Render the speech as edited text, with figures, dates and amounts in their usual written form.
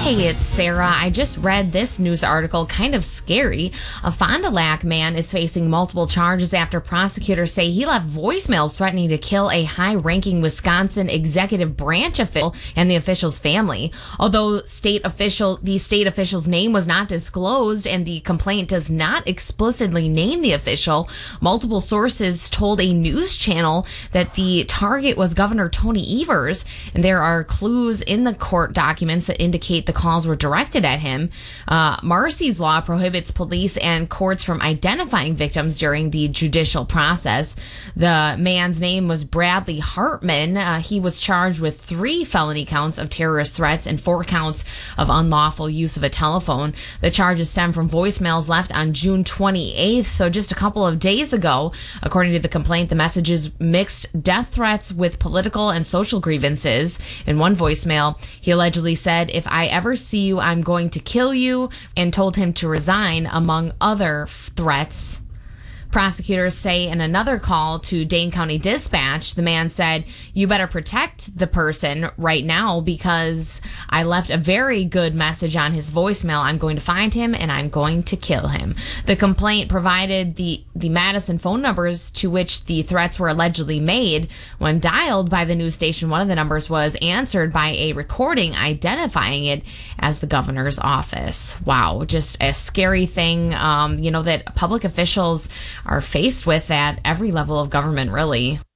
Hey, it's Sarah. I just read this news article, kind of scary. A Fond du Lac man is facing multiple charges after prosecutors say he left voicemails threatening to kill a high-ranking Wisconsin executive branch official and the official's family. Although the state official's name was not disclosed and the complaint does not explicitly name the official, multiple sources told a news channel that the target was Governor Tony Evers, and there are clues in the court documents that indicate the calls were directed at him. Marcy's law prohibits police and courts from identifying victims during the judicial process. The man's name was Bradley Hartman. He was charged with 3 felony counts of terrorist threats and 4 counts of unlawful use of a telephone. The charges stem from voicemails left on June 28th, so just a couple of days ago. According to the complaint, the messages mixed death threats with political and social grievances. In one voicemail, he allegedly said, "If I ever see you, I'm going to kill you," and told him to resign, among other threats. Prosecutors say in another call to Dane County Dispatch, the man said, "You better protect the person right now because I left a very good message on his voicemail. I'm going to find him and I'm going to kill him." The complaint provided the Madison phone numbers to which the threats were allegedly made. When dialed by the news station, one of the numbers was answered by a recording identifying it as the governor's office. Wow, just a scary thing, that public officials are faced with at every level of government, really.